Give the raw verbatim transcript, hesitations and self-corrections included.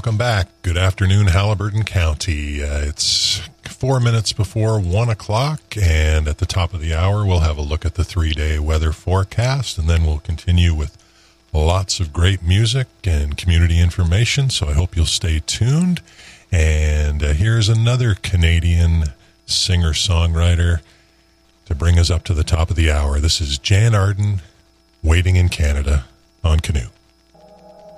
welcome back. Good afternoon, Haliburton County. Uh, it's four minutes before one o'clock, and at the top of the hour, we'll have a look at the three-day weather forecast, and then we'll continue with lots of great music and community information, so I hope you'll stay tuned. And uh, here's another Canadian singer-songwriter to bring us up to the top of the hour. This is Jan Arden, Waiting in Canada on Canoe.